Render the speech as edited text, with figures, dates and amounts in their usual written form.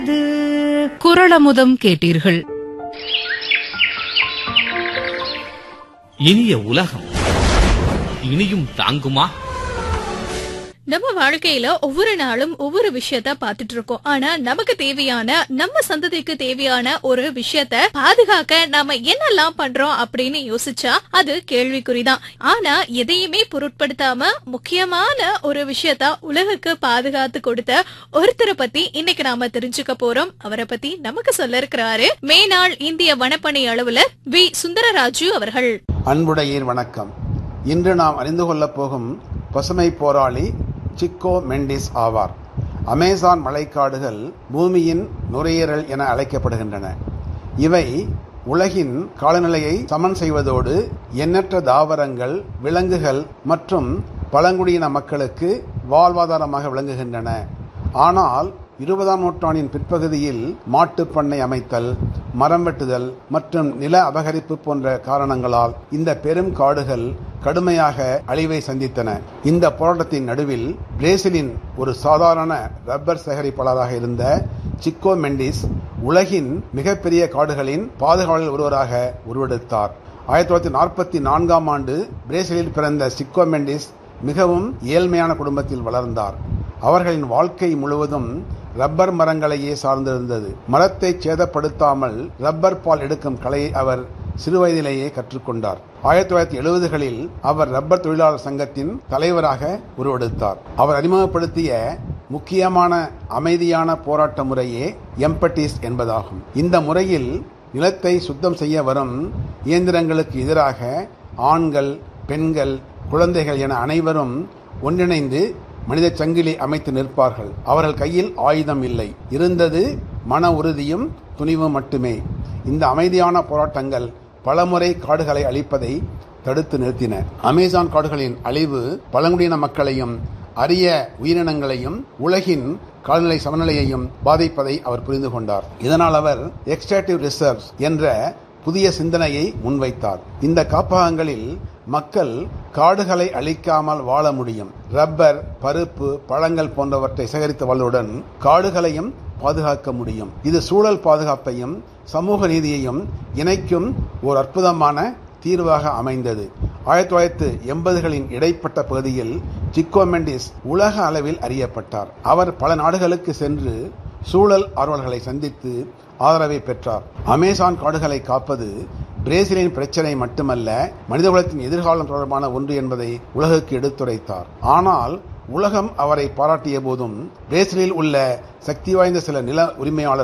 குறளமுதம் கேட்டீர்கள். இனிய உலகம் இனியும் தாங்குமா? நம்ம வாழ்க்கையில ஒவ்வொரு நாளும் ஒவ்வொரு விஷயத்த பாத்துட்டு இருக்கோம். ஆனா நமக்கு தேவையான, நம்ம சந்ததிக்கு தேவையான ஒரு விஷயத்த பாதுகாக்க நாம என்னெல்லாம் பண்றோம் அப்படின்னு யோசிச்சா அது கேள்விக்குறிதான். ஆனா எதையுமே பொருட்படுத்தாம முக்கியமான ஒரு விஷயத்த உலகுக்கு பாதுகாத்து கொடுத்த ஒருத்தரை பத்தி இன்னைக்கு நாம தெரிஞ்சுக்க போறோம். அவரை பத்தி நமக்கு சொல்ல இருக்கிறாரு மேனாள் இந்திய வனப்பணி அலுவலர் வி சுந்தரராஜு அவர்கள். அன்புடையீர் வணக்கம். இன்று நாம் அறிந்து கொள்ளப் போகும் பசுமை போராளி சிக்கோ மெண்டிஸ் ஆவார். அமேசான் மழைக்காடுகள் பூமியின் நுரையீரல் என அழைக்கப்படுகின்றன. இவை உலகின் காலநிலையை சமன் செய்வதோடு எண்ணற்ற தாவரங்கள், விலங்குகள் மற்றும் பழங்குடியின மக்களுக்கு வாழ்வாதாரமாக விளங்குகின்றன. ஆனால் 20ஆம் நூற்றாண்டின் பிற்பகுதியில் மாட்டுப் பண்ணை அமைத்தல், மரம் வெட்டுதல் மற்றும் நில அபகரிப்பு போன்ற காரணங்களால் இந்த பெரும் காடுகள் கடுமையாக அழிவை சந்தித்தன. இந்த போராட்டத்தின் நடுவில் பிரேசிலின் ஒரு சாதாரண ரப்பர் சேகரிப்பாளராக இருந்த சிக்கோ மெண்டிஸ் உலகின் மிகப்பெரிய காடுகளின் பாதுகாவலர் ஒருவராக உருவெடுத்தார். 1944ஆம் ஆண்டு பிரேசிலில் பிறந்த சிக்கோ மெண்டிஸ் மிகவும் ஏழ்மையான குடும்பத்தில் வளர்ந்தார். அவர்களின் வாழ்க்கை முழுவதும் ரப்பர் மரங்களையே சார்ந்திருந்தது. மரத்தை சேதப்படுத்தாமல் ரப்பர் பால் எடுக்கும் கலையை அவர் சிறுவயதிலேயே கற்றுக்கொண்டார். 1970களில் அவர் ரப்பர் தொழிலாளர் சங்கத்தின் தலைவராக உருவெடுத்தார். அவர் அறிமுகப்படுத்திய முக்கியமான அமைதியான போராட்ட முறையே எம்பட்டிஸ் என்பதாகும். இந்த முறையில் நிலத்தை சுத்தம் செய்ய வரும் இயந்திரங்களுக்கு எதிராக ஆண்கள், பெண்கள், குழந்தைகள் என அனைவரும் ஒன்றிணைந்து மனித சங்கிலி அமைத்து நிற்பார்கள். அவர்கள் கையில் ஆயுதம் இல்லை, இருந்தது மன உறுதியும் துணிவும் மட்டுமே. இந்த அமைதியான போராட்டங்கள் பலமுறை காடுகளை அழிப்பதை தடுத்து நிறுத்தின. அமேசான் காடுகளின் அழிவு பழங்குடியின மக்களையும் அரிய உயிரினங்களையும் உலகின் காலநிலை சமநிலையையும் பாதிப்பதை அவர் புரிந்து கொண்டார். இதனால் அவர் எக்ஸ்ட்ராக்டிவ் ரிசர்வ்ஸ் என்ற புதிய சிந்தனையை முன்வைத்தார். இந்த காப்பகங்களில் மக்கள் காடுகளை அழிக்காமல் வாழ முடியும். ரப்பர், பருப்பு, பழங்கள் போன்றவற்றை சேகரித்து வாழ்வதுடன் காடுகளையும் பாதுகாக்க முடியும். இது சூழல் பாதுகாப்பையும் சமூக நீதியையும் இணைக்கும் ஒரு அற்புதமான தீர்வாக அமைந்தது. 1980களின் இடைப்பட்ட பகுதியில் சிக்கோ மெண்டிஸ் உலக அளவில் அறியப்பட்டார். அவர் பல நாடுகளுக்கு சென்று சூழல் ஆர்வலர்களை சந்தித்து ஆதரவை பெற்றார். அமேசான் காடுகளை காப்பது பிரேசிலின் பிரச்சனை மட்டுமல்ல, மனிதகுலத்தின் எதிர்காலம் தொடர்பான ஒன்று என்பதை உலகுக்கு எடுத்துரைத்தார். ஆனால் உலகம் அவரை பாராட்டிய போதும் பிரேசிலில் உள்ள சக்தி வாய்ந்த சில நில உரிமையாளர்கள்